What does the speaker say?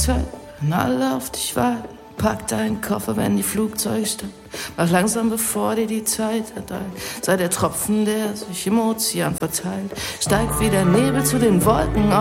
Zeit, wenn alle auf dich warten. Pack deinen Koffer, wenn die Flugzeuge starten. Mach langsam, bevor dir die Zeit erdeilt. Sei der Tropfen, der sich im Ozean verteilt. Steig wie der Nebel zu den Wolken